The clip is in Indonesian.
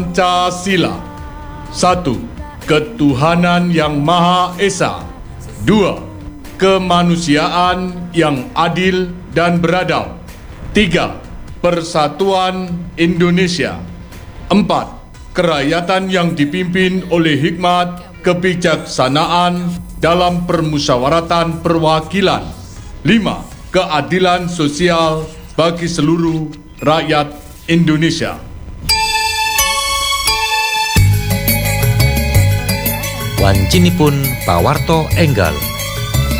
Pancasila. 1. Ketuhanan yang Maha Esa. 2. Kemanusiaan yang adil dan beradab. 3. Persatuan Indonesia. 4. Kerakyatan yang dipimpin oleh hikmat, kebijaksanaan dalam permusyawaratan perwakilan. 5. Keadilan sosial bagi seluruh rakyat Indonesia. Wancinipun pawarto enggal.